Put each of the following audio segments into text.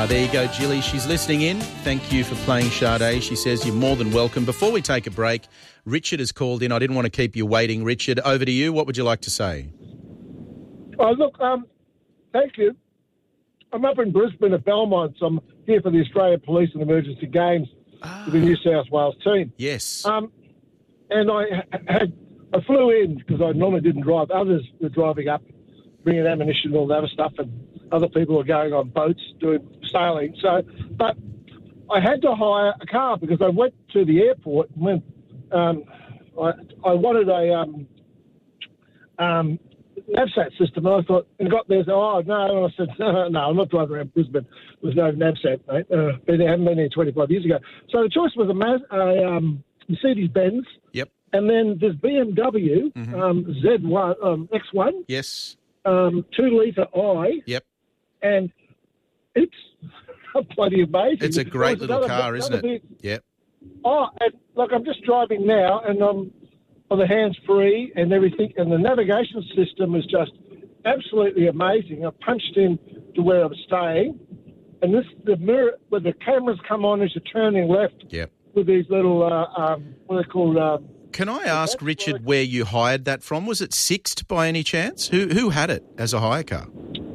There you go, Jilly. She's listening in. Thank you for playing Sade. She says you're more than welcome. Before we take a break, Richard has called in. I didn't want to keep you waiting. Richard, over to you. What would you like to say? Oh, look, thank you. I'm up in Brisbane at Belmont. So I'm here for the Australian Police and Emergency Games with the New South Wales team. Yes. And I flew in because I normally didn't drive. Others were driving up, bringing ammunition and all that other stuff, and other people were going on boats doing sailing. So, but I had to hire a car because I went to the airport and when I wanted a NavSat system. And I thought, and got there, oh, no. And I said, no, I'm not driving around Brisbane. There's no NavSat, mate. I haven't been here 25 years ago. So the choice was a Mercedes-Benz. Yep. And then there's BMW Z1, X1. Yes. 2-litre I. Yep. And it's bloody amazing. It's a great little car, isn't it? Yep. Oh, and look, I'm just driving now, and I'm on the hands-free and everything, and the navigation system is just absolutely amazing. I punched in to where I'm staying, and the mirror, where the cameras come on as you're turning left. Yep. With these little, what are they called? Can I ask, Richard, where you hired that from? Was it Sixt by any chance? Who had it as a hire car?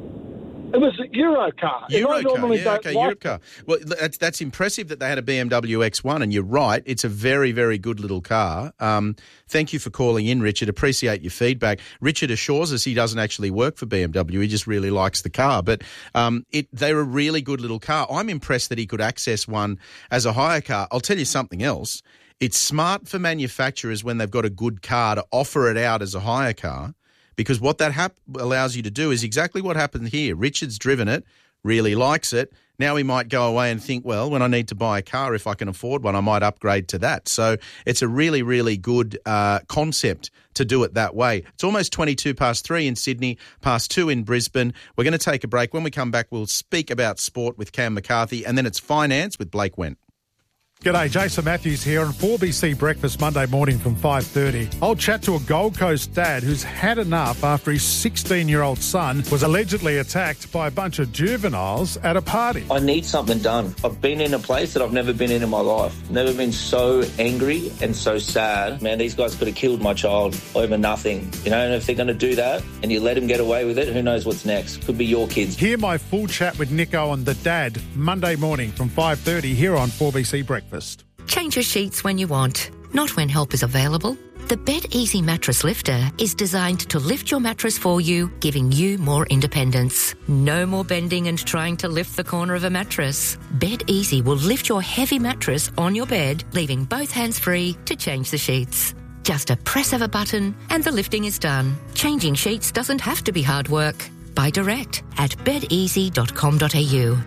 It was a Eurocar. Eurocar. Well, that's impressive that they had a BMW X1, and you're right, it's a very, very good little car. Thank you for calling in, Richard. Appreciate your feedback. Richard assures us he doesn't actually work for BMW. He just really likes the car. But they're a really good little car. I'm impressed that he could access one as a hire car. I'll tell you something else. It's smart for manufacturers when they've got a good car to offer it out as a hire car. Because what that allows you to do is exactly what happened here. Richard's driven it, really likes it. Now he might go away and think, well, when I need to buy a car, if I can afford one, I might upgrade to that. So it's a really, really good concept to do it that way. It's almost 3:22 in Sydney, 2:30 in Brisbane. We're going to take a break. When we come back, we'll speak about sport with Cam McCarthy, and then it's finance with Blake Wendt. G'day, Jason Matthews here on 4BC Breakfast Monday morning from 5:30. I'll chat to a Gold Coast dad who's had enough after his 16-year-old son was allegedly attacked by a bunch of juveniles at a party. I need something done. I've been in a place that I've never been in my life. Never been so angry and so sad. Man, these guys could have killed my child over nothing. You know, and if they're going to do that and you let them get away with it, who knows what's next? Could be your kids. Hear my full chat with Nico and the dad Monday morning from 5:30 here on 4BC Breakfast. Change your sheets when you want, not when help is available. The Bed Easy Mattress Lifter is designed to lift your mattress for you, giving you more independence. No more bending and trying to lift the corner of a mattress. Bed Easy will lift your heavy mattress on your bed, leaving both hands free to change the sheets. Just a press of a button and the lifting is done. Changing sheets doesn't have to be hard work. Buy direct at bedeasy.com.au.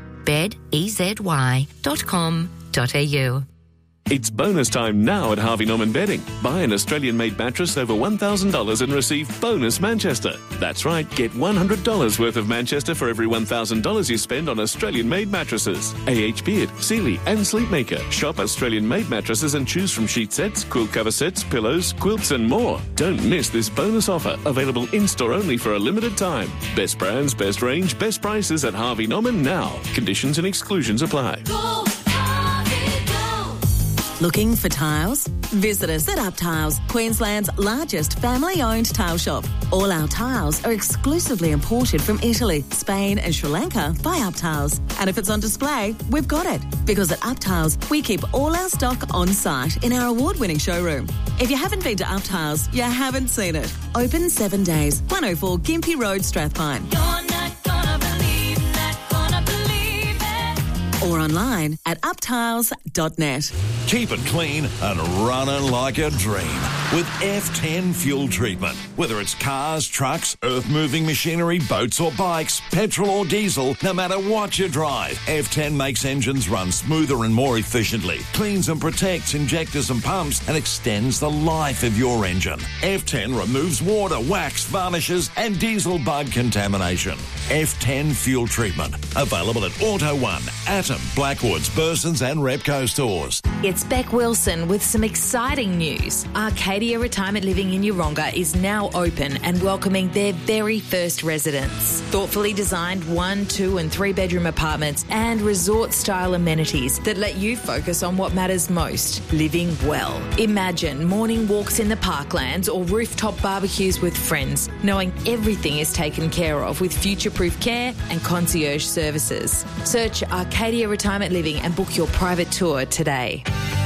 bedeasy.com.au. It's bonus time now at Harvey Norman Bedding. Buy an Australian-made mattress over $1,000 and receive bonus Manchester. That's right, get $100 worth of Manchester for every $1,000 you spend on Australian-made mattresses. A.H. Beard, Sealy and Sleepmaker. Shop Australian-made mattresses and choose from sheet sets, quilt cover sets, pillows, quilts and more. Don't miss this bonus offer, available in-store only for a limited time. Best brands, best range, best prices at Harvey Norman now. Conditions and exclusions apply. Looking for tiles? Visit us at Up Tiles, Queensland's largest family-owned tile shop. All our tiles are exclusively imported from Italy, Spain and Sri Lanka by Up Tiles. And if it's on display, we've got it. Because at Up Tiles, we keep all our stock on site in our award-winning showroom. If you haven't been to Up Tiles, you haven't seen it. Open 7 days, 104 Gympie Road, Strathpine. You're not gonna believe, not gonna believe it. Or online at uptiles.net. Keep it clean and running like a dream with F10 fuel treatment. Whether it's cars, trucks, earth-moving machinery, boats or bikes, petrol or diesel, no matter what you drive, F10 makes engines run smoother and more efficiently, cleans and protects injectors and pumps, and extends the life of your engine. F10 removes water, wax, varnishes and diesel bug contamination. F10 fuel treatment. Available at Auto One, Atom, Blackwoods, Burson's and Repco stores. It's Beck Wilson with some exciting news. Arcadia Arcadia Retirement Living in Yeronga is now open and welcoming their very first residents. Thoughtfully designed 1, 2 and 3 bedroom apartments and resort-style amenities that let you focus on what matters most, living well. Imagine morning walks in the parklands or rooftop barbecues with friends, knowing everything is taken care of with future-proof care and concierge services. Search Arcadia Retirement Living and book your private tour today.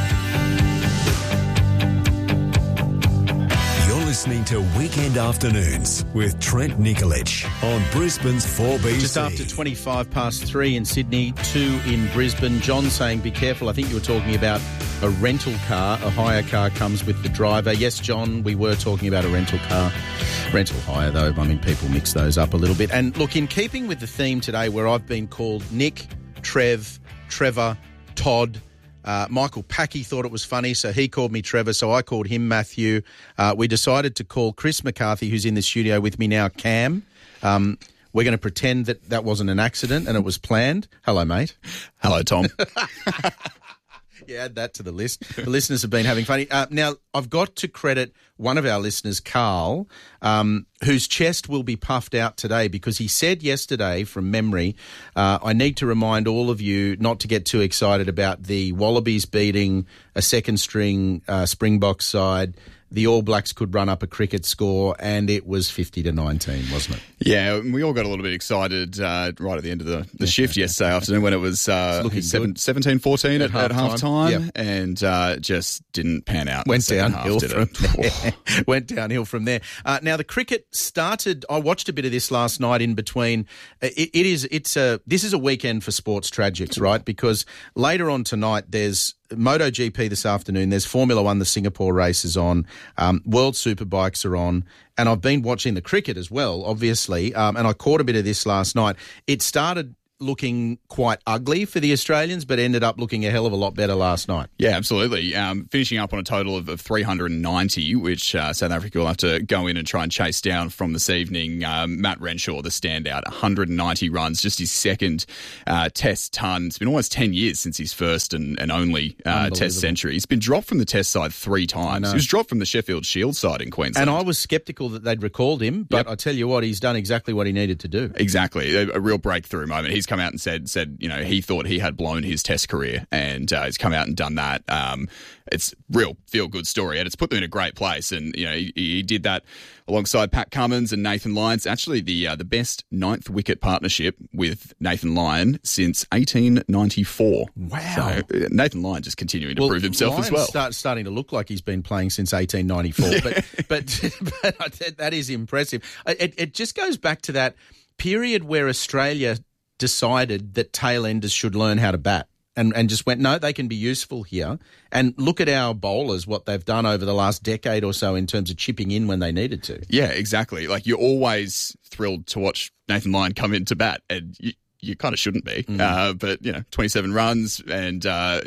You're listening to Weekend Afternoons with Trent Nikolic on Brisbane's 4BC. Just after 25 past 3 in Sydney, 2 in Brisbane. John saying, be careful. I think you were talking about a rental car. A hire car comes with the driver. Yes, John, we were talking about a rental car. Rental hire, though. I mean, people mix those up a little bit. And look, in keeping with the theme today where I've been called Nick, Trev, Trevor, Todd, Michael Packey thought it was funny, so he called me Trevor, so I called him Matthew. We decided to call Chris McCarthy, who's in the studio with me now, Cam. We're going to pretend that wasn't an accident and it was planned. Hello, mate. Hello, Tom. Yeah, add that to the list. The listeners have been having fun. Now, I've got to credit one of our listeners, Carl, whose chest will be puffed out today because he said yesterday from memory, I need to remind all of you not to get too excited about the Wallabies beating a second-string Springboks side. The All Blacks could run up a cricket score, and it was 50-19, wasn't it? Yeah, we all got a little bit excited right at the end of the shift yesterday afternoon when it was 17-14 at half-time, and just didn't pan out. Went downhill from there. Went downhill from there. Now, the cricket started, I watched a bit of this last night in between. This is a weekend for sports tragics, right? Because later on tonight, there's MotoGP this afternoon. There's Formula One, the Singapore race is on. World Superbikes are on. And I've been watching the cricket as well, obviously. And I caught a bit of this last night. It started looking quite ugly for the Australians, but ended up looking a hell of a lot better last night. Yeah, absolutely. Finishing up on a total of 390, which South Africa will have to go in and try and chase down from this evening. Matt Renshaw, the standout, 190 runs, just his second Test ton. It's been almost 10 years since his first and only Test century. He's been dropped from the Test side 3 times. He was dropped from the Sheffield Shield side in Queensland. And I was sceptical that they'd recalled him, but I tell you what, he's done exactly what he needed to do. Exactly. A real breakthrough moment. He's come out and said, you know, he thought he had blown his Test career, and he's come out and done that. It's real feel-good story, and it's put them in a great place. And, you know, he did that alongside Pat Cummins and Nathan Lyon. It's actually the best 9th wicket partnership with Nathan Lyon since 1894. Wow. So Nathan Lyon just continuing to prove himself Lyon's as well. Starting to look like he's been playing since 1894, but that is impressive. It just goes back to that period where Australia decided that tail-enders should learn how to bat and just went, no, they can be useful here. And look at our bowlers, what they've done over the last decade or so in terms of chipping in when they needed to. Yeah, exactly. Like, you're always thrilled to watch Nathan Lyon come into bat, and you kind of shouldn't be. But, you know, 27 runs and,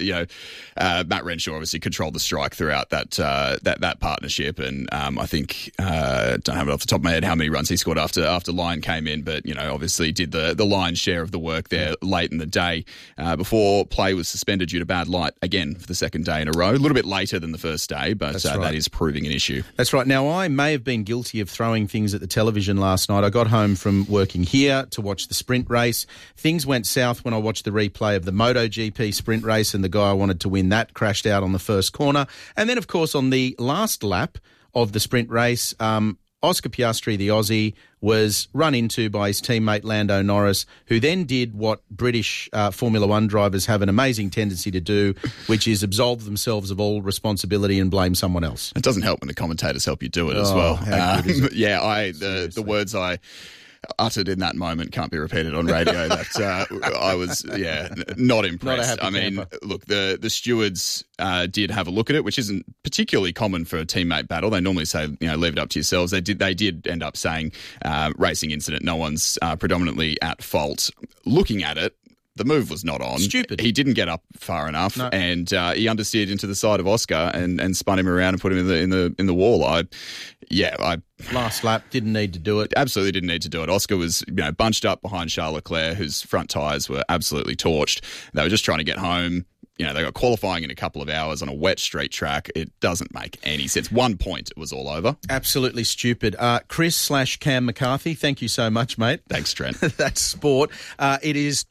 Matt Renshaw obviously controlled the strike throughout that partnership. And I think, don't have it off the top of my head how many runs he scored after Lyon came in, but, you know, obviously did the lion's share of the work there late in the day before play was suspended due to bad light again for the second day in a row. A little bit later than the first day, but that is proving an issue. That's right. Now, I may have been guilty of throwing things at the television last night. I got home from working here to watch the sprint race. Things went south when I watched the replay of the MotoGP sprint race, and the guy I wanted to win that crashed out on the first corner. And then, of course, on the last lap of the sprint race, Oscar Piastri, the Aussie, was run into by his teammate Lando Norris, who then did what British Formula One drivers have an amazing tendency to do, which is absolve themselves of all responsibility and blame someone else. It doesn't help when the commentators help you do it as well. The words I uttered in that moment can't be repeated on radio. That I was, not impressed. Not a happy camper. Look, the stewards did have a look at it, which isn't particularly common for a teammate battle. They normally say, you know, leave it up to yourselves. They did end up saying racing incident. No one's predominantly at fault. Looking at it, the move was not on. Stupid. He didn't get up far enough, and he understeered into the side of Oscar and spun him around and put him in the wall. Last lap, didn't need to do it. Absolutely didn't need to do it. Oscar was, you know, bunched up behind Charles Leclerc, whose front tyres were absolutely torched. They were just trying to get home. they got qualifying in a couple of hours on a wet street track. It doesn't make any sense. 1 point, it was all over. Absolutely stupid. Chris/Cam McCarthy, thank you so much, mate. Thanks, Trent. That's sport. It is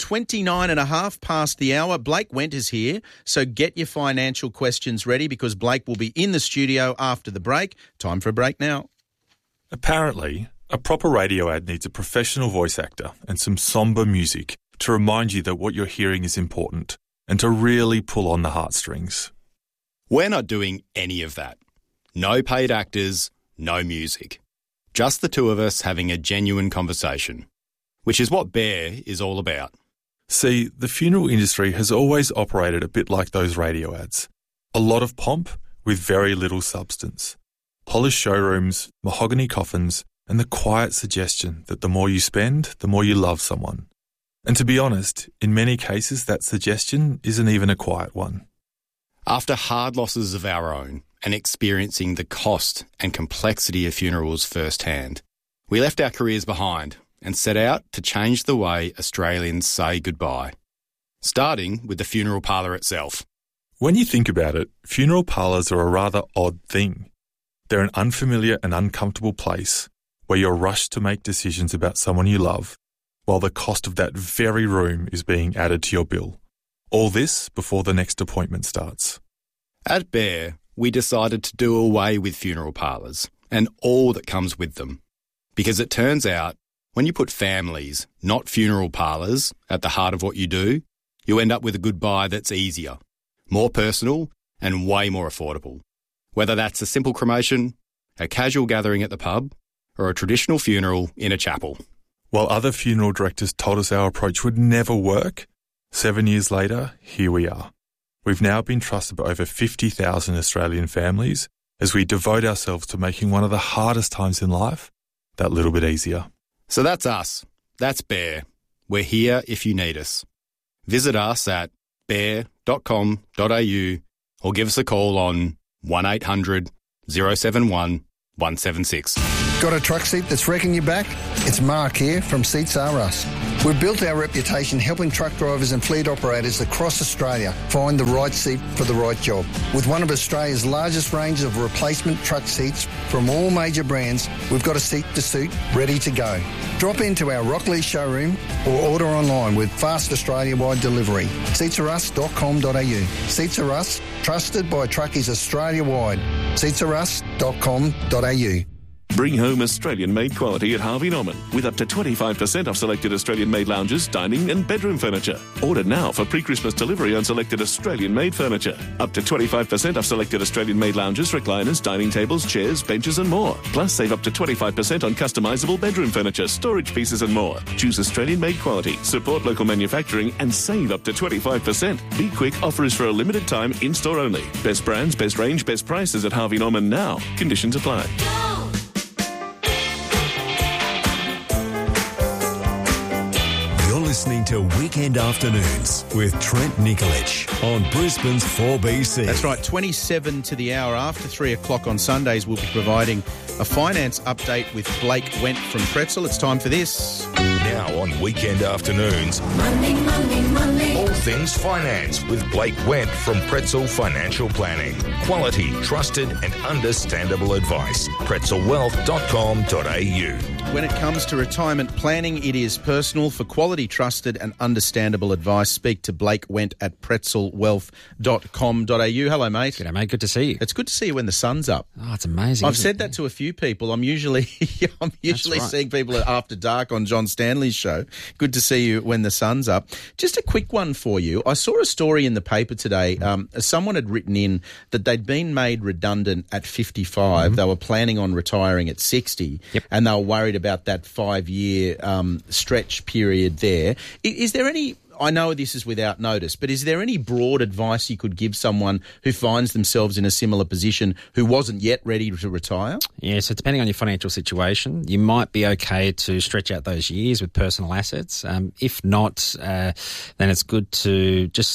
29.5 past the hour. Blake Went is here, so get your financial questions ready because Blake will be in the studio after the break. Time for a break now. Apparently, a proper radio ad needs a professional voice actor and some sombre music to remind you that what you're hearing is important and to really pull on the heartstrings. We're not doing any of that. No paid actors, no music. Just the two of us having a genuine conversation, which is what Bear is all about. See, the funeral industry has always operated a bit like those radio ads. A lot of pomp with very little substance. Polished showrooms, mahogany coffins, and the quiet suggestion that the more you spend, the more you love someone. And to be honest, in many cases that suggestion isn't even a quiet one. After hard losses of our own and experiencing the cost and complexity of funerals firsthand, we left our careers behind and set out to change the way Australians say goodbye, starting with the funeral parlour itself. When you think about it, funeral parlours are a rather odd thing. They're an unfamiliar and uncomfortable place where you're rushed to make decisions about someone you love, while the cost of that very room is being added to your bill. All this before the next appointment starts. At Bear, we decided to do away with funeral parlours and all that comes with them. Because it turns out, when you put families, not funeral parlours, at the heart of what you do, you end up with a goodbye that's easier, more personal and way more affordable. Whether that's a simple cremation, a casual gathering at the pub, or a traditional funeral in a chapel. While other funeral directors told us our approach would never work, 7 years later, here we are. We've now been trusted by over 50,000 Australian families as we devote ourselves to making one of the hardest times in life that little bit easier. So that's us. That's Bear. We're here if you need us. Visit us at bear.com.au or give us a call on 1800 071 176. Got a truck seat that's wrecking your back? It's Mark here from Seats Are Us. We've built our reputation helping truck drivers and fleet operators across Australia find the right seat for the right job. With one of Australia's largest range of replacement truck seats from all major brands, we've got a seat to suit ready to go. Drop into our Rockley showroom or order online with fast Australia-wide delivery. Seatsarus.com.au. Seats Are Us, trusted by truckies Australia-wide. Seatsarus.com.au. Bring home Australian-made quality at Harvey Norman with up to 25% off selected Australian-made lounges, dining and bedroom furniture. Order now for pre-Christmas delivery on selected Australian-made furniture. Up to 25% off selected Australian-made lounges, recliners, dining tables, chairs, benches and more. Plus save up to 25% on customisable bedroom furniture, storage pieces and more. Choose Australian-made quality, support local manufacturing and save up to 25%. Be quick, offer is for a limited time, in-store only. Best brands, best range, best prices at Harvey Norman now. Conditions apply. Listening to Weekend Afternoons with Trent Nikolic on Brisbane's 4BC. That's right, 27 to the hour after 3 o'clock on Sundays, we'll be providing a finance update with Blake Went from Pretzel. It's time for this. Now on Weekend Afternoons, Money. all things finance with Blake Went from Pretzel Financial Planning. Quality, trusted and understandable advice. pretzelwealth.com.au. When it comes to retirement planning, it is personal. For quality, trusted and understandable advice, speak to Blake Went at pretzelwealth.com.au. Hello, mate. G'day, mate. Good to see you. It's good to see you when the sun's up. Oh, it's amazing. I've said that to a few people. I'm usually seeing people after dark on John Stanley's show. Good to see you when the sun's up. Just a quick one for you. I saw a story in the paper today. Someone had written in that they'd been made redundant at 55. Mm-hmm. They were planning on retiring at 60, and they were worried about that 5-year stretch period there. Is there any... I know this is without notice, but is there any broad advice you could give someone who finds themselves in a similar position who wasn't yet ready to retire? Yeah, so depending on your financial situation, you might be okay to stretch out those years with personal assets. If not, then it's good to just start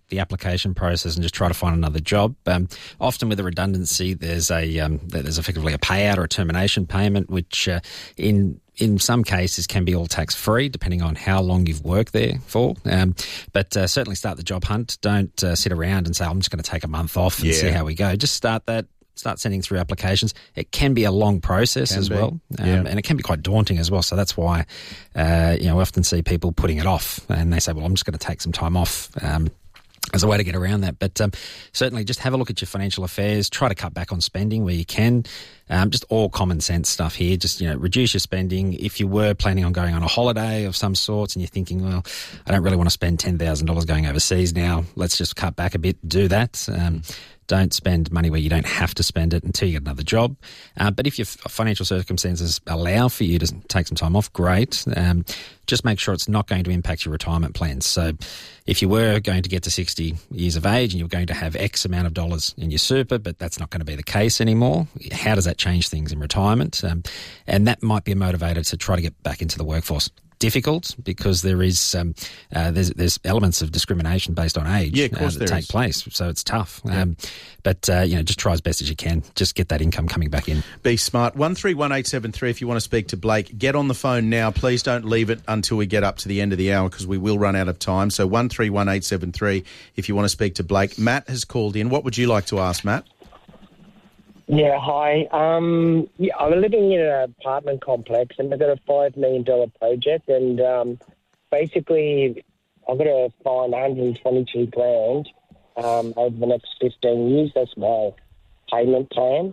the application process and just try to find another job. Often with a redundancy, there's effectively a payout or a termination payment, which in some cases can be all tax-free, depending on how long you've worked there for. But certainly start the job hunt. Don't sit around and say, I'm just going to take a month off and see how we go. Just start that. Start sending through applications. It can be a long process as well, and it can be quite daunting as well. So that's why, we often see people putting it off, and they say, well, I'm just going to take some time off. As a way to get around that. But certainly just have a look at your financial affairs, try to cut back on spending where you can. Just all common sense stuff here. Just, reduce your spending. If you were planning on going on a holiday of some sorts and you're thinking, well, I don't really want to spend $10,000 going overseas now, let's just cut back a bit, do that. Don't spend money where you don't have to spend it until you get another job. But if your financial circumstances allow for you to take some time off, great. Just make sure it's not going to impact your retirement plans. So if you were going to get to 60 years of age and you're going to have X amount of dollars in your super, but that's not going to be the case anymore, how does that change things in retirement? And that might be a motivator to try to get back into the workforce. Difficult because there is there's elements of discrimination based on age that take place, so it's tough. But just try as best as you can. Just get that income coming back in. Be smart. 131873 if you want to speak to Blake. Get on the phone now. Please don't leave it until we get up to the end of the hour because we will run out of time. So 131873 if you want to speak to Blake. Matt has called in. What would you like to ask, Matt? Yeah, hi. I'm living in an apartment complex and I've got a $5 million project and basically I've got to find $122,000 over the next 15 years. That's my payment plan.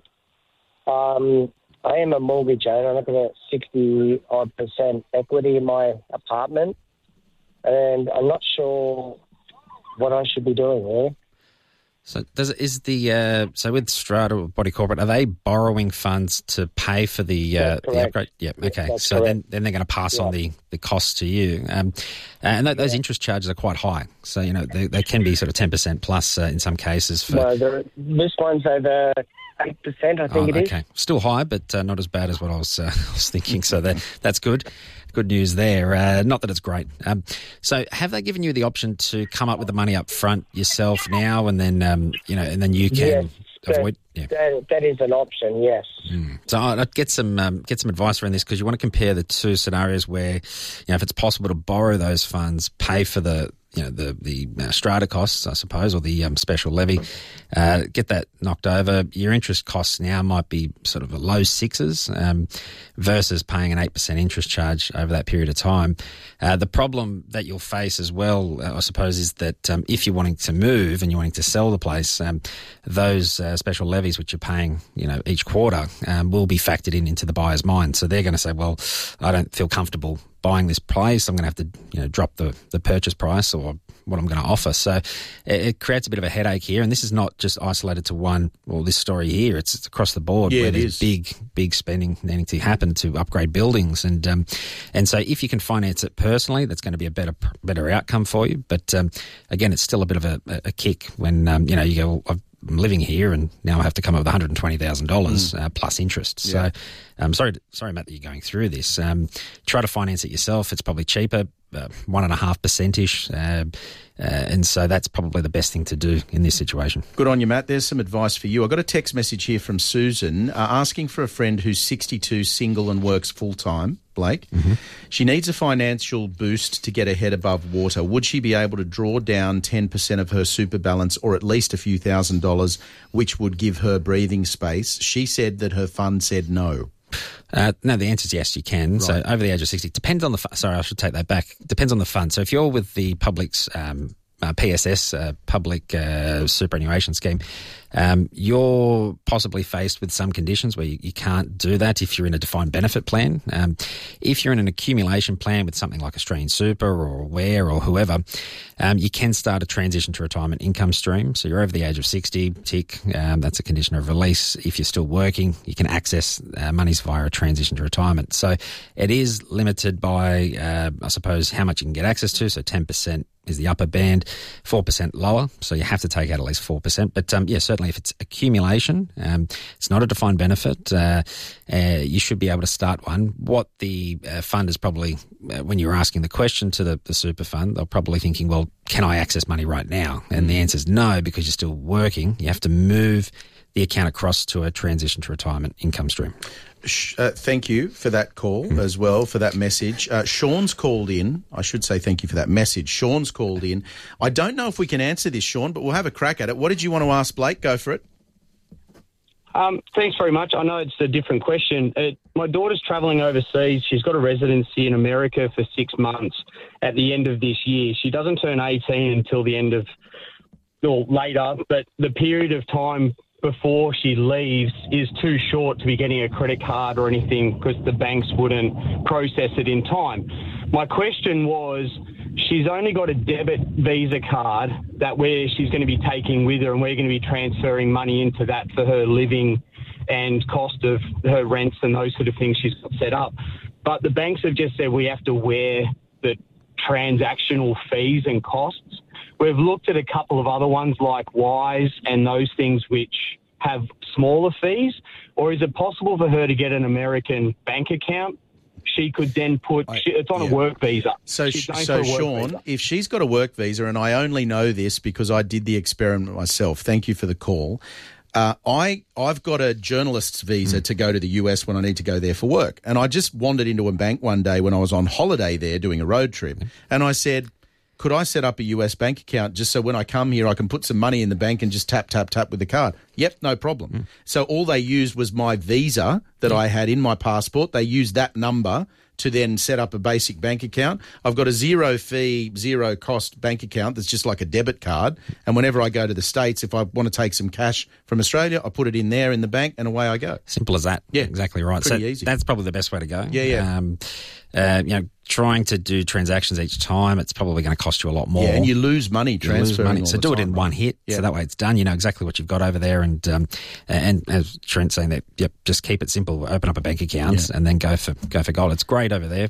I am a mortgage owner. I've got a 60-odd% equity in my apartment and I'm not sure what I should be doing there. So so with Strata or Body Corporate, are they borrowing funds to pay for the upgrade? Yeah, okay. That's so correct. then they're going to pass on the costs to you, and those interest charges are quite high. So they can be sort of 10% plus in some cases. No, this one's over 8%, I think it is. Okay, still high, but not as bad as what I was thinking. So that's good. Good news there. Not that it's great. So have they given you the option to come up with the money up front yourself now, and then and then you can avoid? That is an option. Yes. So I'd get some advice around this because you want to compare the two scenarios where if it's possible to borrow those funds, pay for the strata costs, I suppose, or the special levy, get that knocked over. Your interest costs now might be sort of a low sixes versus paying an 8% interest charge over that period of time. The problem that you'll face as well, I suppose, is that if you're wanting to move and you're wanting to sell the place, those special levies which you're paying, each quarter will be factored into the buyer's mind. So they're going to say, well, I don't feel comfortable buying this place. I'm going to have to drop the purchase price or what I'm going to offer. So it creates a bit of a headache here. And this is not just isolated to this story here. It's across the board where there's big spending needing to happen to upgrade buildings. And so if you can finance it personally, that's going to be a better outcome for you. But again, it's still a bit of a kick when, you go, well, I'm living here and now I have to come up with $120,000 plus interest. So I'm sorry, Matt, that you're going through this. Try to finance it yourself. It's probably cheaper, 1.5%-ish. And so that's probably the best thing to do in this situation. Good on you, Matt. There's some advice for you. I got a text message here from Susan asking for a friend who's 62, single and works full-time, Blake. Mm-hmm. She needs a financial boost to get her head above water. Would she be able to draw down 10% of her super balance or at least a few $1,000s, which would give her breathing space? She said that her fund said no. No, the answer is yes, you can. Right. So over the age of 60, depends on the sorry, I should take that back. Depends on the fund. So if you're with the public's PSS, public superannuation scheme, you're possibly faced with some conditions where you can't do that if you're in a defined benefit plan. If you're in an accumulation plan with something like Australian Super or Aware or whoever, you can start a transition to retirement income stream. So you're over the age of 60, tick, that's a condition of release. If you're still working, you can access monies via a transition to retirement. So it is limited by, I suppose, how much you can get access to. So 10% is the upper band, 4% lower. So you have to take out at least 4%. But certainly if it's accumulation, it's not a defined benefit, you should be able to start one. What the fund is probably, when you're asking the question to the super fund, they're probably thinking, well, can I access money right now? And the answer is no, because you're still working. You have to move the account across to a transition to retirement income stream. Thank you for that call as well, for that message. Sean's called in. I should say thank you for that message. Sean's called in. I don't know if we can answer this, Sean, but we'll have a crack at it. What did you want to ask Blake? Go for it. Thanks very much. I know it's a different question. My daughter's travelling overseas. She's got a residency in America for 6 months at the end of this year. She doesn't turn 18 until the end of, or later, but the period of time before she leaves is too short to be getting a credit card or anything because the banks wouldn't process it in time. My question was, she's only got a debit Visa card that she's going to be taking with her, and we're going to be transferring money into that for her living and cost of her rents and those sort of things she's got set up. But the banks have just said we have to wear the transactional fees and costs. We've looked at a couple of other ones like Wise and those things which have smaller fees. Or is it possible for her to get an American bank account? She could then it's on a work visa. So Sean, if she's got a work visa, and I only know this because I did the experiment myself, thank you for the call. I've got a journalist's visa to go to the US when I need to go there for work. And I just wandered into a bank one day when I was on holiday there doing a road trip. And I said, could I set up a US bank account just so when I come here I can put some money in the bank and just tap with the card? Yep, no problem. So all they used was my visa that I had in my passport. They used that number to then set up a basic bank account. I've got a zero fee, zero cost bank account that's just like a debit card. And whenever I go to the States, if I want to take some cash from Australia, I put it in there in the bank and away I go. Simple as that. Yeah, exactly right. Pretty easy. That's probably the best way to go. Yeah. Trying to do transactions each time, it's probably going to cost you a lot more. Yeah, and you lose money transferring. So do it in one hit. Yeah. So that way it's done. You know exactly what you've got over there. And as Trent's saying that, just keep it simple. Open up a bank account and then go for gold. It's great over there.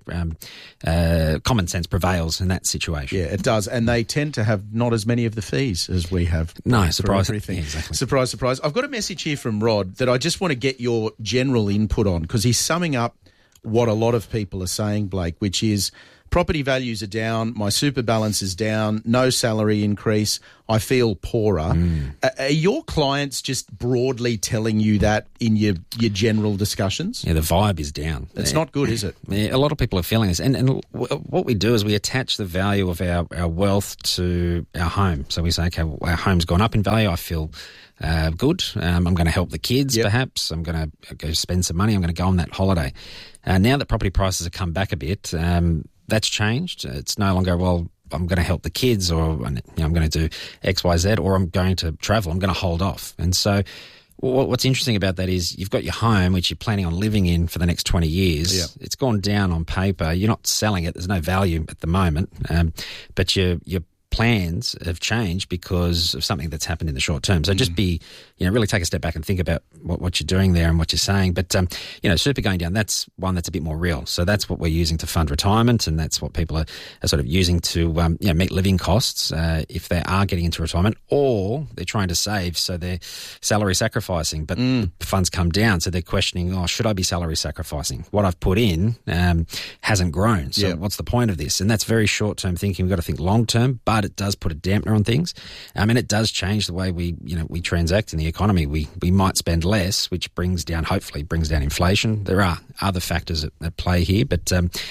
Common sense prevails in that situation. Yeah, it does. And they tend to have not as many of the fees as we have. No, surprise. Everything. Yeah, exactly. Surprise, surprise. I've got a message here from Rod that I just want to get your general input on, because he's summing up what a lot of people are saying, Blake, which is property values are down, my super balance is down, no salary increase, I feel poorer. Are your clients just broadly telling you that in your general discussions? Yeah, the vibe is down. It's not good, is it? Yeah, a lot of people are feeling this. And what we do is we attach the value of our wealth to our home. So we say, okay, well, our home's gone up in value, I feel good. I'm going to help the kids, perhaps. I'm going to go spend some money. I'm going to go on that holiday. Now that property prices have come back a bit, that's changed. It's no longer, well, I'm going to help the kids, or I'm going to do X, Y, Z, or I'm going to travel. I'm going to hold off. And so what's interesting about that is you've got your home, which you're planning on living in for the next 20 years. Yeah. It's gone down on paper. You're not selling it. There's no value at the moment. But your plans have changed because of something that's happened in the short term. So just really take a step back and think about what you're doing there and what you're saying. But, super going down, that's one that's a bit more real. So that's what we're using to fund retirement, and that's what people are sort of using to, meet living costs if they are getting into retirement, or they're trying to save, so they're salary sacrificing, but the funds come down. So they're questioning, should I be salary sacrificing? What I've put in hasn't grown. So what's the point of this? And that's very short-term thinking. We've got to think long-term, but it does put a dampener on things. And it does change the way we transact in the economy. We might spend less, which hopefully brings down inflation. There are other factors at play here, but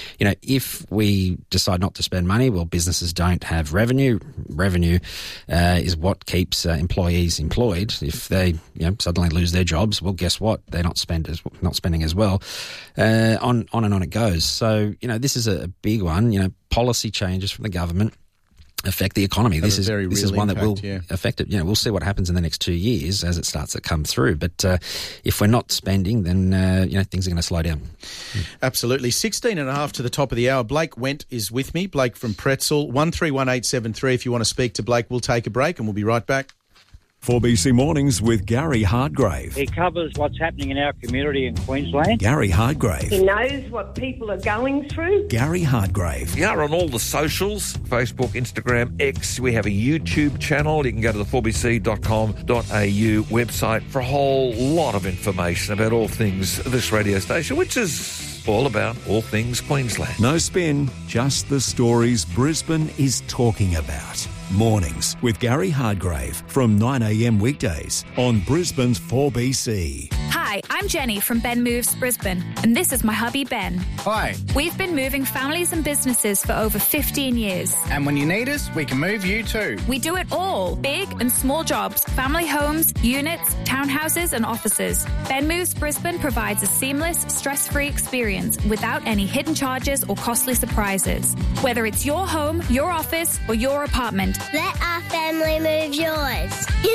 if we decide not to spend money, well, businesses don't have revenue. Revenue is what keeps employees employed. If they suddenly lose their jobs, well, guess what? They're not spending as well. On and on it goes. So this is a big one. Policy changes from the government affect the economy. This is one that will affect it. We'll see what happens in the next 2 years as it starts to come through. But if we're not spending, then things are going to slow down. Absolutely. 16.5 to the top of the hour. Blake Went is with me. Blake from Pretzel. 131873. If you want to speak to Blake, we'll take a break and we'll be right back. 4BC Mornings with Gary Hardgrave. He covers what's happening in our community in Queensland. Gary Hardgrave. He knows what people are going through. Gary Hardgrave. We are on all the socials, Facebook, Instagram, X. We have a YouTube channel. You can go to the 4bc.com.au website for a whole lot of information about all things this radio station, which is all about all things Queensland. No spin, just the stories Brisbane is talking about. Mornings with Gary Hardgrave from 9am weekdays on Brisbane's 4BC. Hi, I'm Jenny from Ben Moves Brisbane, and this is my hubby Ben. Hi. We've been moving families and businesses for over 15 years. And when you need us, we can move you too. We do it all, big and small jobs, family homes, units, townhouses and offices. Ben Moves Brisbane provides a seamless, stress-free experience without any hidden charges or costly surprises. Whether it's your home, your office or your apartment, let our family move yours.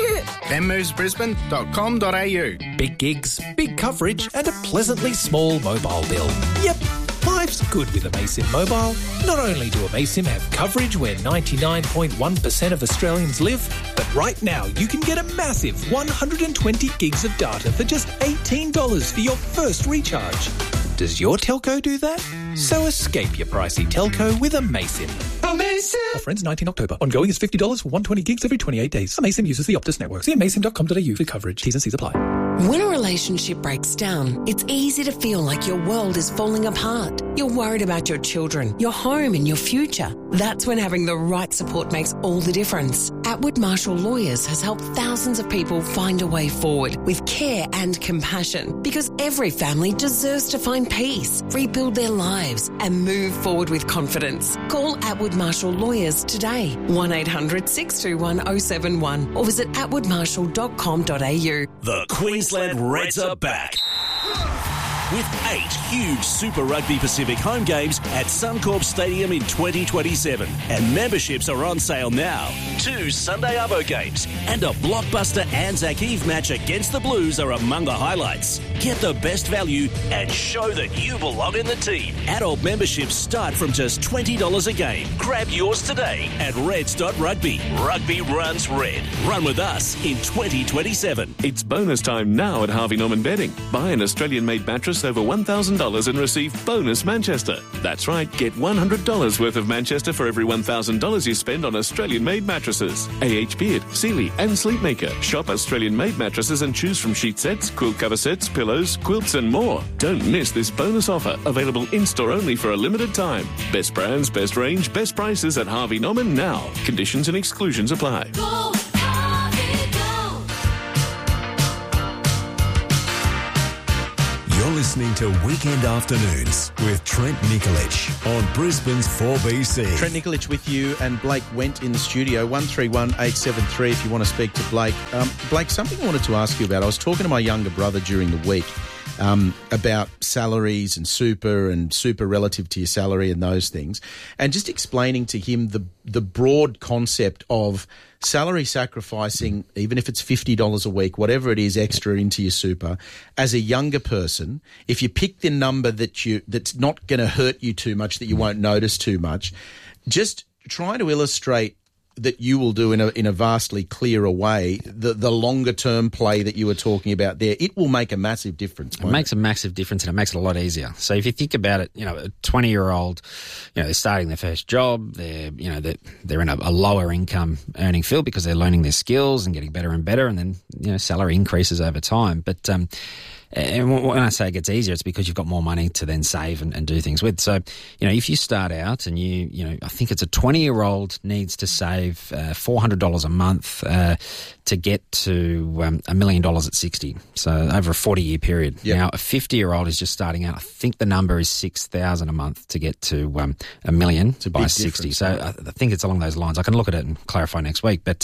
benmovesbrisbane.com.au. Big gigs, big coverage and a pleasantly small mobile bill. Yep, life's good with Amasim Mobile. Not only do Amasim have coverage where 99.1% of Australians live, but right now you can get a massive 120 gigs of data for just $18 for your first recharge. Does your telco do that? So escape your pricey telco with Amasim. Amasim! Offer ends 19 October. Ongoing is $50 for 120 gigs every 28 days. Amasim uses the Optus network. See amasim.com.au for coverage. T's and C's apply. When a relationship breaks down, it's easy to feel like your world is falling apart. You're worried about your children, your home and your future. That's when having the right support makes all the difference. Atwood Marshall Lawyers has helped thousands of people find a way forward with care and compassion, because every family deserves to find peace, rebuild their lives and move forward with confidence. Call Atwood Marshall Lawyers today, 1-800-621-071 or visit atwoodmarshall.com.au. The Queensland Reds are back with 8 huge Super Rugby Pacific home games at Suncorp Stadium in 2027. And memberships are on sale now. 2 Sunday Arvo games and a blockbuster Anzac Eve match against the Blues are among the highlights. Get the best value and show that you belong in the team. Adult memberships start from just $20 a game. Grab yours today at reds.rugby. Rugby runs red. Run with us in 2027. It's bonus time now at Harvey Norman Bedding. Buy an Australian-made mattress over $1,000 and receive bonus Manchester. That's right, get $100 worth of Manchester for every $1,000 you spend on Australian-made mattresses. AH Beard, Sealy and Sleepmaker. Shop Australian-made mattresses and choose from sheet sets, quilt cover sets, pillows, quilts and more. Don't miss this bonus offer, available in-store only for a limited time. Best brands, best range, best prices at Harvey Norman now. Conditions and exclusions apply. Go, Harvey, You're listening to Weekend Afternoons with Trent Nikolic on Brisbane's 4BC. Trent Nikolic with you, and Blake Went in the studio. 131873 if you want to speak to Blake. Blake, something I wanted to ask you about. I was talking to my younger brother during the week about salaries and super relative to your salary and those things, and just explaining to him the broad concept of salary sacrificing, even if it's $50 a week, whatever it is extra into your super, as a younger person. If you pick the number that's not going to hurt you too much, that you won't notice too much, just try to illustrate that you will do in a vastly clearer way the longer term play that you were talking about there. It will make a massive difference. It makes a massive difference, and it makes it a lot easier. So if you think about it, a 20-year-old, they're starting their first job, they're in a lower income earning field because they're learning their skills and getting better and better, and then salary increases over time. But and when I say it gets easier, it's because you've got more money to then save and do things with. So, if you start out and I think it's a 20-year-old needs to save $400 a month to get to $1 million at 60. So over a 40-year period. Yep. Now, a 50-year-old is just starting out. I think the number is $6,000 a month to get to $1 million by 60. So I think it's along those lines. I can look at it and clarify next week. But,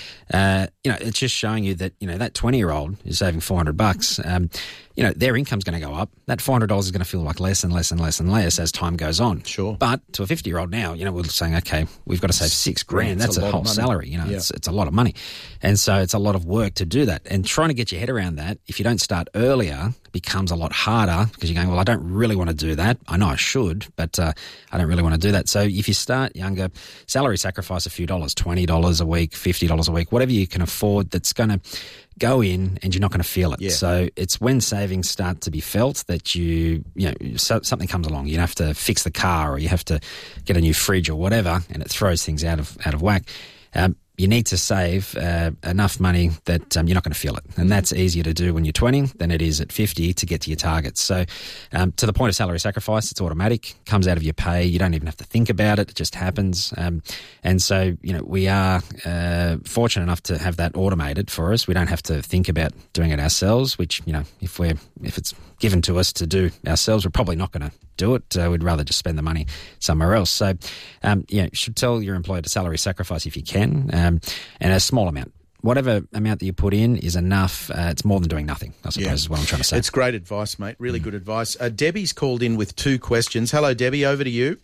it's just showing you that, that 20-year-old is saving $400. Their income's going to go up. That $400 is going to feel like less and less and less and less as time goes on. Sure. But to a 50-year-old now, we're saying, okay, we've got to save $6,000. That's a whole salary. It's a lot of money. And so it's a lot of work to do that. And trying to get your head around that, if you don't start earlier, becomes a lot harder because you're going, well, I don't really want to do that. I know I should, but I don't really want to do that. So if you start younger, salary sacrifice a few dollars, $20 a week, $50 a week, whatever you can afford that's going to go in and you're not going to feel it. Yeah. So it's when savings start to be felt that something comes along. You have to fix the car or you have to get a new fridge or whatever, and it throws things out of whack. you need to save enough money that you're not going to feel it. And that's easier to do when you're 20 than it is at 50 to get to your targets. So to the point of salary sacrifice, it's automatic, comes out of your pay. You don't even have to think about it. It just happens. And so, we are fortunate enough to have that automated for us. We don't have to think about doing it ourselves, which, if it's given to us to do ourselves, we're probably not going to do it. We'd rather just spend the money somewhere else. So, you should tell your employer to salary sacrifice if you can, and a small amount. Whatever amount that you put in is enough. It's more than doing nothing, I suppose, is what I'm trying to say. It's great advice, mate. Really good advice. Debbie's called in with 2 questions. Hello, Debbie. Over to you.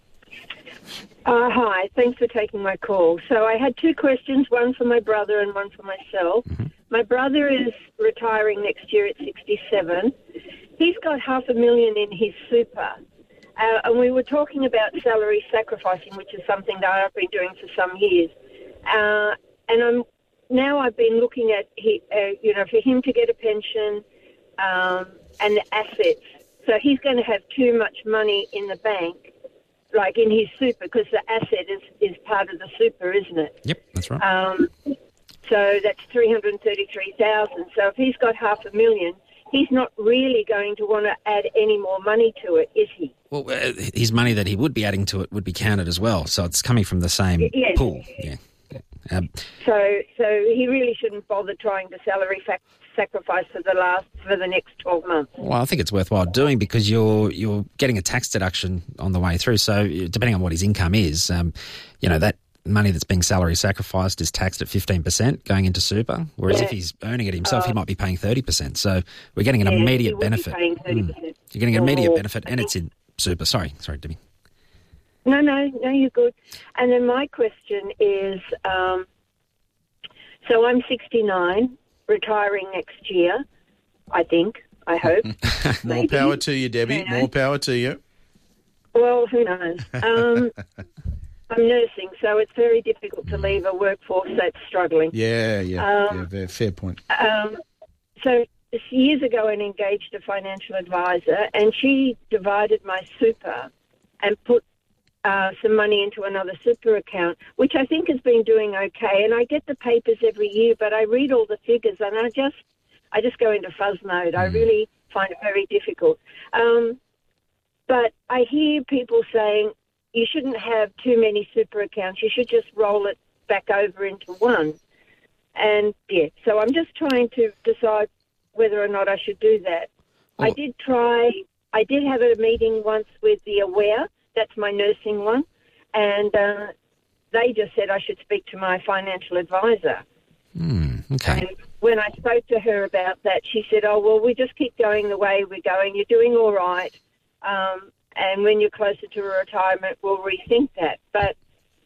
Hi. Thanks for taking my call. So I had 2 questions, one for my brother and one for myself. Mm-hmm. My brother is retiring next year at 67. He's got $500,000 in his super. And we were talking about salary sacrificing, which is something that I've been doing for some years. And I've been looking at, for him to get a pension and the assets. So he's going to have too much money in the bank, like in his super, because the asset is part of the super, isn't it? Yep, that's right. So that's $333,000. So if he's got $500,000, he's not really going to want to add any more money to it, is he? Well, his money that he would be adding to it would be counted as well. So it's coming from the same pool. Yeah. So he really shouldn't bother trying to salary sacrifice for the next 12 months. Well, I think it's worthwhile doing because you're getting a tax deduction on the way through. So depending on what his income is, that money that's being salary sacrificed is taxed at 15% going into super, whereas if he's earning it himself, he might be paying 30%. So we're getting an immediate benefit. You're getting an immediate benefit, and it's in super. Sorry, Debbie. No, you're good. And then my question is, so I'm 69, retiring next year, I hope. More power to you, Debbie. More power to you. Well, who knows? I'm nursing, so it's very difficult to leave a workforce that's struggling. Yeah, fair point. So years ago I engaged a financial advisor, and she divided my super and put some money into another super account, which I think has been doing okay. And I get the papers every year, but I read all the figures and I just go into fuzz mode. I really find it very difficult. But I hear people saying you shouldn't have too many super accounts. You should just roll it back over into one. And so I'm just trying to decide whether or not I should do that. I did have a meeting once with the Aware. That's my nursing one. And they just said I should speak to my financial advisor. Okay. And when I spoke to her about that, she said, we just keep going the way we're going. You're doing all right. And when you're closer to retirement, we'll rethink that. But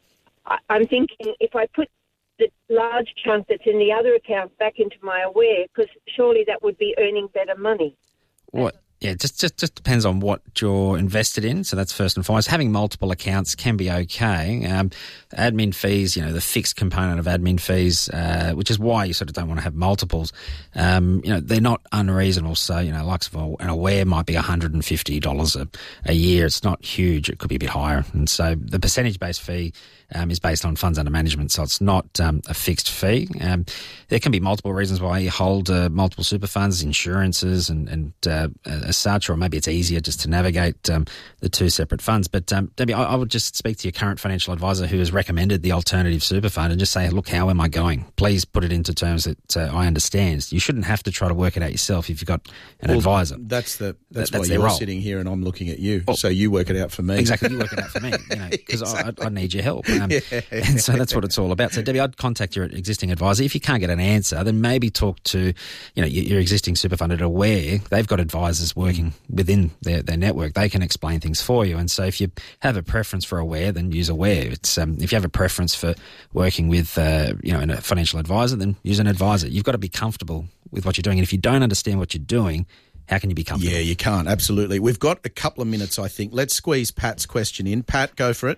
I'm thinking if I put the large chunk that's in the other account back into my Aware, because surely that would be earning better money. What? Yeah, just depends on what you're invested in. So that's first and foremost. Having multiple accounts can be okay. Admin fees, the fixed component of admin fees, which is why you sort of don't want to have multiples. They're not unreasonable. So, likes of an Aware might be $150 a year. It's not huge. It could be a bit higher. And so the percentage-based fee is based on funds under management, so it's not a fixed fee. There can be multiple reasons why you hold multiple super funds, insurances and as such, or maybe it's easier just to navigate the 2 separate funds. But Debbie, I would just speak to your current financial advisor who has recommended the alternative super fund and just say, look, how am I going? Please put it into terms that I understand. You shouldn't have to try to work it out yourself if you've got an advisor. That's why you're sitting here and I'm looking at you. So you work it out for me. Exactly, you work it out for me, because exactly. I need your help. And so that's what it's all about. So, Debbie, I'd contact your existing advisor. If you can't get an answer, then maybe talk to your existing super fund at Aware. They've got advisors working within their network. They can explain things for you. And so if you have a preference for Aware, then use Aware. It's if you have a preference for working with a financial advisor, then use an advisor. You've got to be comfortable with what you're doing. And if you don't understand what you're doing, how can you be comfortable? Yeah, you can't. Absolutely. We've got a couple of minutes, I think. Let's squeeze Pat's question in. Pat, go for it.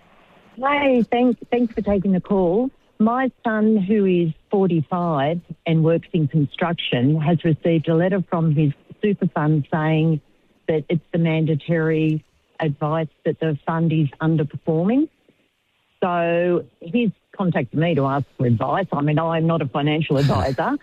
Hey, thanks for taking the call. My son, who is 45 and works in construction, has received a letter from his super fund saying that it's the mandatory advice that the fund is underperforming. So he's contacted me to ask for advice. I mean, I'm not a financial advisor.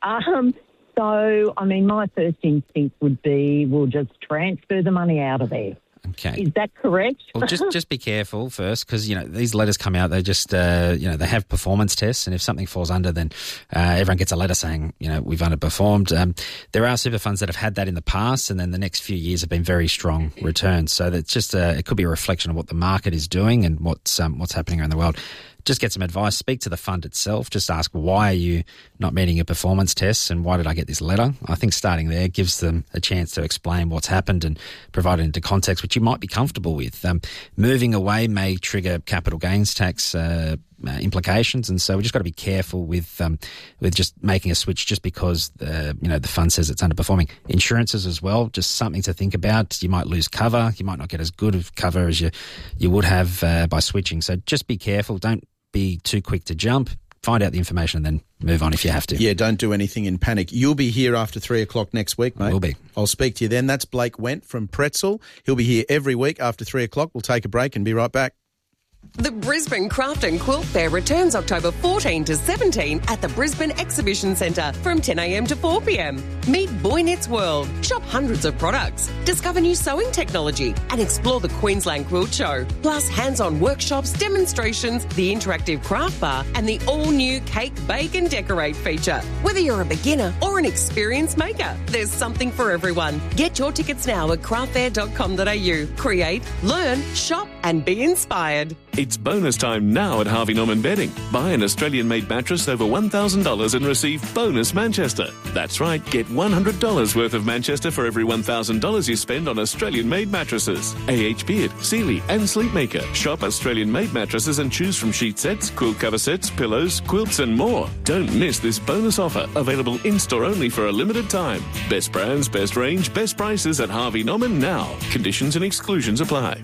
So, I mean, my first instinct would be we'll just transfer the money out of there. Okay. Is that correct? Well, just be careful first because, these letters come out, they just, they have performance tests, and if something falls under, then everyone gets a letter saying, we've underperformed. There are super funds that have had that in the past, and then the next few years have been very strong returns. So that's just, it could be a reflection of what the market is doing and what's happening around the world. Just get some advice, speak to the fund itself, just ask why are you not meeting your performance tests and why did I get this letter? I think starting there gives them a chance to explain what's happened and provide it into context which you might be comfortable with. Moving away may trigger capital gains tax implications, and so we just got to be careful with just making a switch just because the fund says it's underperforming. Insurances as well, just something to think about. You might lose cover, you might not get as good of cover as you would have by switching. So just be careful. Don't be too quick to jump. Find out the information and then move on if you have to. Yeah, don't do anything in panic. You'll be here after 3 o'clock next week, mate. Will be. I'll speak to you then. That's Blake Wendt from Pretzel. He'll be here every week after 3 o'clock. We'll take a break and be right back. The Brisbane Craft and Quilt Fair returns October 14 to 17 at the Brisbane Exhibition Centre from 10 a.m. to 4 p.m. Meet Boy Knits World, shop hundreds of products, discover new sewing technology and explore the Queensland Quilt Show. Plus hands-on workshops, demonstrations, the interactive craft bar and the all-new Cake, Bake and Decorate feature. Whether you're a beginner or an experienced maker, there's something for everyone. Get your tickets now at craftfair.com.au. Create, learn, shop and be inspired. It's bonus time now at Harvey Norman Bedding. Buy an Australian-made mattress over $1,000 and receive bonus Manchester. That's right, get $100 worth of Manchester for every $1,000 you spend on Australian-made mattresses. A.H. Beard, Sealy and Sleepmaker. Shop Australian-made mattresses and choose from sheet sets, quilt cover sets, pillows, quilts and more. Don't miss this bonus offer, available in-store only for a limited time. Best brands, best range, best prices at Harvey Norman now. Conditions and exclusions apply.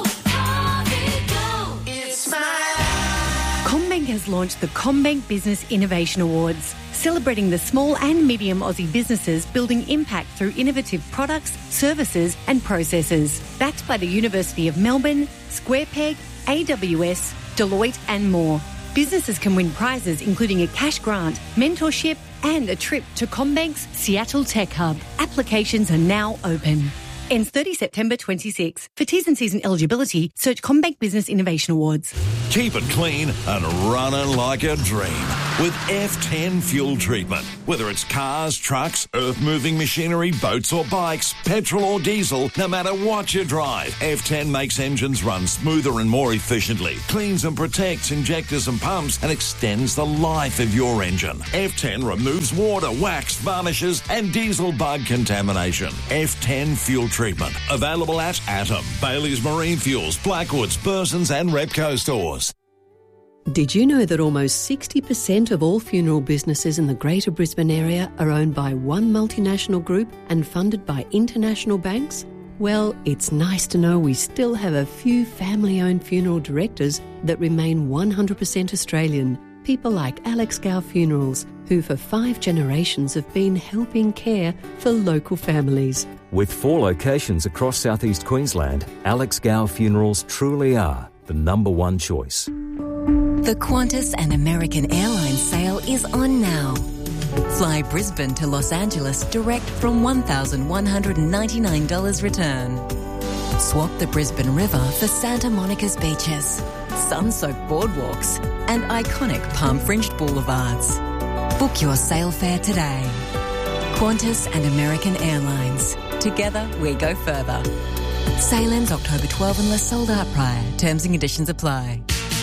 CommBank has launched the CommBank Business Innovation Awards, celebrating the small and medium Aussie businesses building impact through innovative products, services and processes. Backed by the University of Melbourne, SquarePeg, AWS, Deloitte and more. Businesses can win prizes including a cash grant, mentorship and a trip to CommBank's Seattle Tech Hub. Applications are now open. Ends 30 September 26. For T's and C's and eligibility, search CommBank Business Innovation Awards. Keep it clean and running like a dream with F10 fuel treatment. Whether it's cars, trucks, earth-moving machinery, boats or bikes, petrol or diesel, no matter what you drive, F10 makes engines run smoother and more efficiently, cleans and protects injectors and pumps, and extends the life of your engine. F10 removes water, wax, varnishes and diesel bug contamination. F10 fuel treatment. Available at Atom, Bailey's Marine Fuels, Blackwoods, Burson's and Repco stores. Did you know that almost 60% of all funeral businesses in the Greater Brisbane area are owned by one multinational group and funded by international banks? Well, it's nice to know we still have a few family-owned funeral directors that remain 100% Australian. People like Alex Gow Funerals, who for 5 generations have been helping care for local families. With 4 locations across southeast Queensland, Alex Gow Funerals truly are the number one choice. The Qantas and American Airlines sale is on now. Fly Brisbane to Los Angeles direct from $1,199 return. Swap the Brisbane River for Santa Monica's beaches, sun-soaked boardwalks and iconic palm-fringed boulevards. Book your sail fare today. Qantas and American Airlines. Together we go further. Sail ends October 12 unless sold out prior. Terms and conditions apply.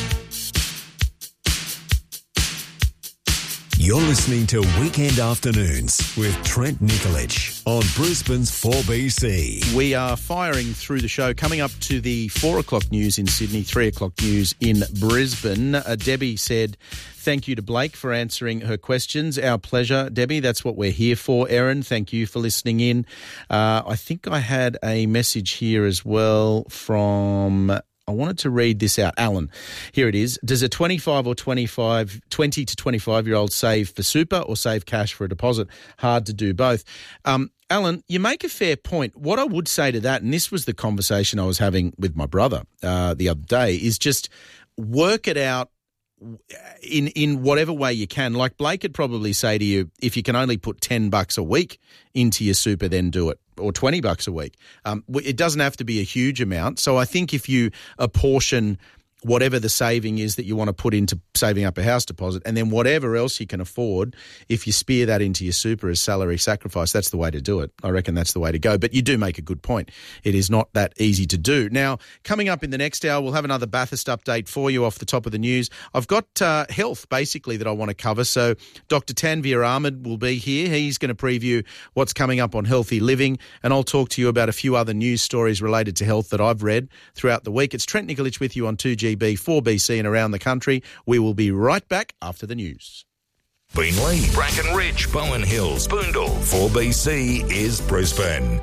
You're listening to Weekend Afternoons with Trent Nikolic on Brisbane's 4BC. We are firing through the show, coming up to the 4 o'clock news in Sydney, 3 o'clock news in Brisbane. Debbie said, thank you to Blake for answering her questions. Our pleasure, Debbie. That's what we're here for. Erin, thank you for listening in. I think I had a message here as well from... I wanted to read this out. Alan, here it is. Does a 20 to 25-year-old save for super or save cash for a deposit? Hard to do both. Alan, you make a fair point. What I would say to that, and this was the conversation I was having with my brother the other day, is just work it out in whatever way you can. Like Blake would probably say to you, if you can only put $10 a week into your super, then do it, or $20 a week. It doesn't have to be a huge amount. So I think if you apportion whatever the saving is that you want to put into saving up a house deposit, and then whatever else you can afford, if you spear that into your super as salary sacrifice, that's the way to do it. I reckon that's the way to go. But you do make a good point. It is not that easy to do. Now, coming up in the next hour, we'll have another Bathurst update for you off the top of the news. I've got health, basically, that I want to cover. So Dr. Tanvir Ahmed will be here. He's going to preview what's coming up on healthy living, and I'll talk to you about a few other news stories related to health that I've read throughout the week. It's Trent Nikolic with you on 2GB, 4BC and around the country. We will be right back after the news. Beenleigh, Bracken Ridge, Bowen Hills, Boondall. 4BC is Brisbane.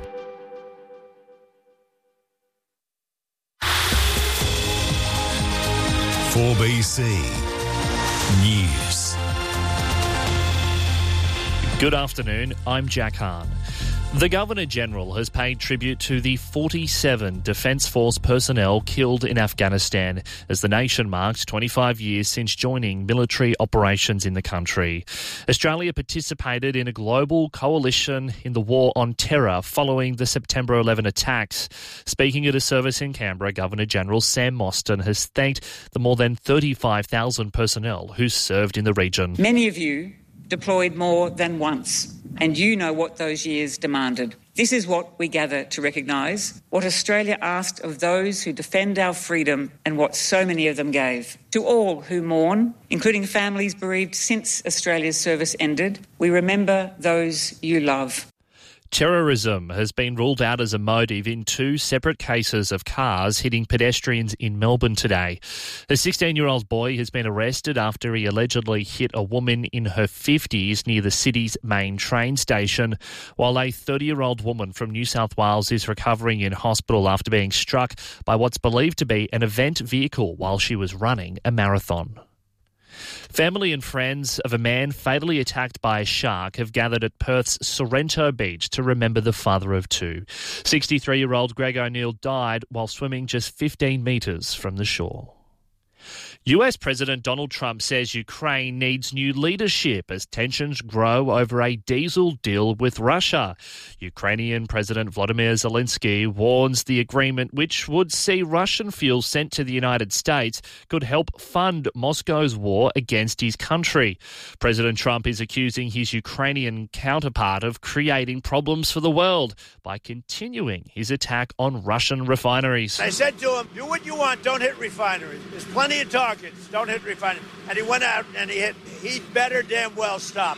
BC News. Good afternoon, I'm Jack Hahn. The Governor-General has paid tribute to the 47 Defence Force personnel killed in Afghanistan as the nation marked 25 years since joining military operations in the country. Australia participated in a global coalition in the war on terror following the September 11 attacks. Speaking at a service in Canberra, Governor-General Sam Mostyn has thanked the more than 35,000 personnel who served in the region. Many of you deployed more than once, and you know what those years demanded. This is what we gather to recognise, what Australia asked of those who defend our freedom and what so many of them gave. To all who mourn, including families bereaved since Australia's service ended, we remember those you love. Terrorism has been ruled out as a motive in two separate cases of cars hitting pedestrians in Melbourne today. A 16-year-old boy has been arrested after he allegedly hit a woman in her 50s near the city's main train station, while a 30-year-old woman from New South Wales is recovering in hospital after being struck by what's believed to be an event vehicle while she was running a marathon. Family and friends of a man fatally attacked by a shark have gathered at Perth's Sorrento Beach to remember the father of two. 63-year-old Greg O'Neill died while swimming just 15 metres from the shore. US President Donald Trump says Ukraine needs new leadership as tensions grow over a diesel deal with Russia. Ukrainian President Volodymyr Zelensky warns the agreement, which would see Russian fuel sent to the United States, could help fund Moscow's war against his country. President Trump is accusing his Ukrainian counterpart of creating problems for the world by continuing his attack on Russian refineries. I said to him, do what you want, don't hit refineries. There's plenty of targets, don't hit refineries. And he went out and he hit. He better damn well stop.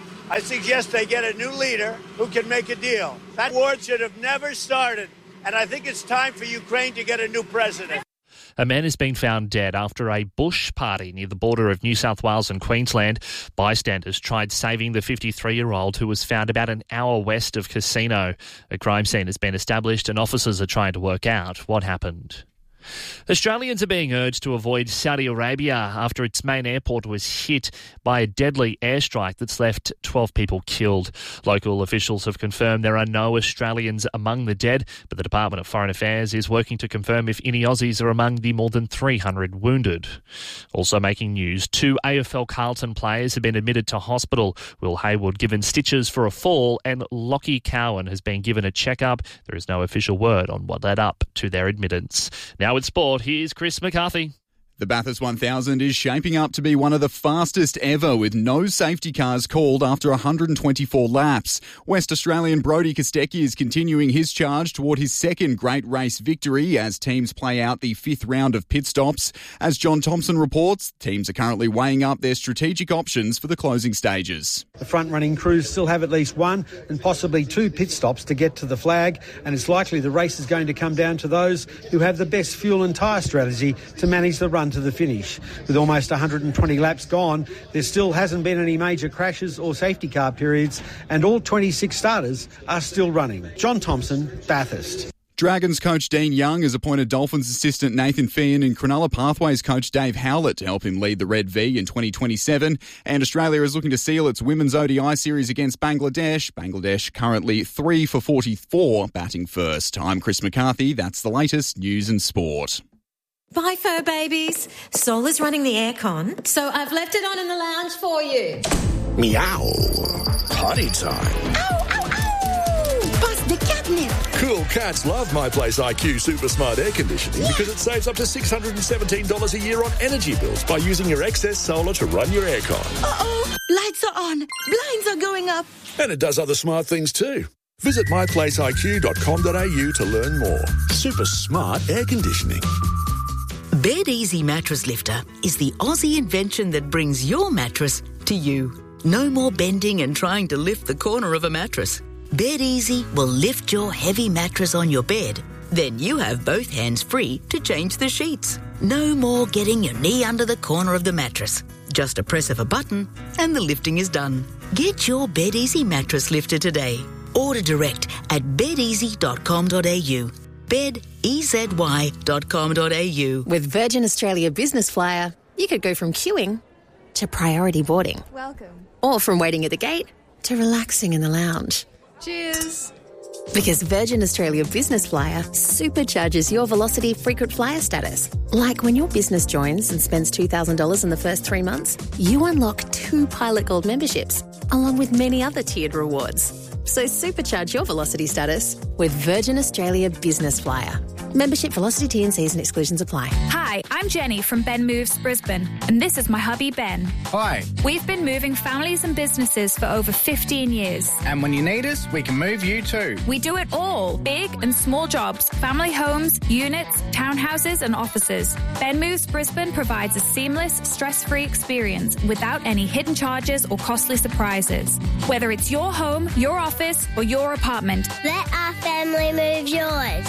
I suggest they get a new leader who can make a deal. That war should have never started. And I think it's time for Ukraine to get a new president. A man has been found dead after a bush party near the border of New South Wales and Queensland. Bystanders tried saving the 53-year-old who was found about an hour west of Casino. A crime scene has been established and officers are trying to work out what happened. Australians are being urged to avoid Saudi Arabia after its main airport was hit by a deadly airstrike that's left 12 people killed. Local officials have confirmed there are no Australians among the dead, but the Department of Foreign Affairs is working to confirm if any Aussies are among the more than 300 wounded. Also making news, 2 AFL Carlton players have been admitted to hospital. Will Hayward given stitches for a fall and Lockie Cowan has been given a checkup. There is no official word on what led up to their admittance. Now with sport, here's Chris McCarthy. The Bathurst 1000 is shaping up to be one of the fastest ever, with no safety cars called after 124 laps. West Australian Brodie Kostecki is continuing his charge toward his second great race victory as teams play out the 5th round of pit stops. As John Thompson reports, teams are currently weighing up their strategic options for the closing stages. The front-running crews still have at least 1 and possibly 2 pit stops to get to the flag, and it's likely the race is going to come down to those who have the best fuel and tyre strategy to manage the run to the finish. With almost 120 laps gone, there still hasn't been any major crashes or safety car periods, and all 26 starters are still running. John Thompson, Bathurst. Dragons coach Dean Young has appointed Dolphins assistant Nathan Feehan and Cronulla Pathways coach Dave Howlett to help him lead the Red V in 2027. And Australia is looking to seal its women's ODI series against Bangladesh. Bangladesh currently 3 for 44, batting first. I'm Chris McCarthy. That's the latest news and sport. Bye, fur babies. Sol is running the aircon, so I've left it on in the lounge for you. Meow. Potty time. Ow, ow, ow! Bust the catnip. Cool cats love My Place IQ Super Smart Air Conditioning because it saves up to $617 a year on energy bills by using your excess solar to run your aircon. Uh-oh. Lights are on. Blinds are going up. And it does other smart things too. Visit myplaceiq.com.au to learn more. Super smart air conditioning. Bed Easy Mattress Lifter is the Aussie invention that brings your mattress to you. No more bending and trying to lift the corner of a mattress. Bed Easy will lift your heavy mattress on your bed. Then you have both hands free to change the sheets. No more getting your knee under the corner of the mattress. Just a press of a button and the lifting is done. Get your Bed Easy mattress lifter today. Order direct at bedeasy.com.au. bedeasy.com.au. With Virgin Australia Business Flyer, you could go from queuing to priority boarding. Welcome. Or from waiting at the gate to relaxing in the lounge. Cheers. Because Virgin Australia Business Flyer supercharges your Velocity frequent flyer status. Like when your business joins and spends $2,000 in the first 3 months, you unlock 2 Pilot Gold memberships, along with many other tiered rewards. So supercharge your Velocity status with Virgin Australia Business Flyer. Membership, Velocity, T&Cs and exclusions apply. Hi, I'm Jenny from Ben Moves Brisbane, and this is my hubby Ben. Hi. We've been moving families and businesses for over 15 years. And when you need us, we can move you too. We do it all, big and small jobs, family homes, units, townhouses and offices. Ben Moves Brisbane provides a seamless, stress-free experience without any hidden charges or costly surprises. Whether it's your home, your office or your apartment. Let our family move yours.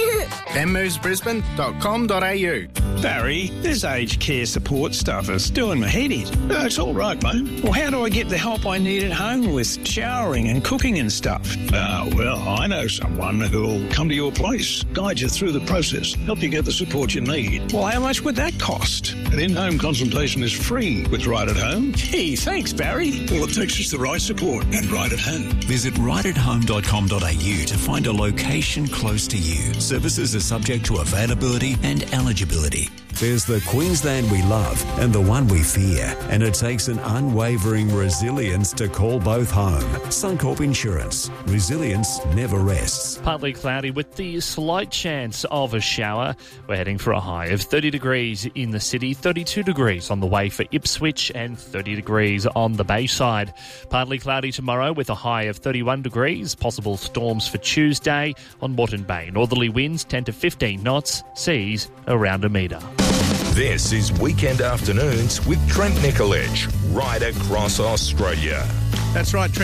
benmovesbrisbane.com.au. Barry, this aged care support stuff is doing my head in. It's all right, mate. Well, how do I get the help I need at home with showering and cooking and stuff? Well, I know someone who'll come to your place, guide you through the process, help you get the support you need. Well, how much would that cost? An in-home consultation is free with Right at Home. Hey, thanks, Barry. All it takes is the right support and Right at Home. Visit rightathome.com.au to find a location close to you. Services are subject to availability and eligibility. There's the Queensland we love and the one we fear, and it takes an unwavering resilience to call both home. Suncorp Insurance. Resilience never rests. Partly cloudy with the slight chance of a shower. We're heading for a high of 30 degrees in the city, 32 degrees on the way for Ipswich and 30 degrees on the Bayside. Partly cloudy tomorrow with a high of 31 degrees. Possible storms for Tuesday on Moreton Bay. Northerly winds 10 to 15 knots, seas around a metre. This is Weekend Afternoons with Trent Nicoledge, right across Australia. That's right, Trent.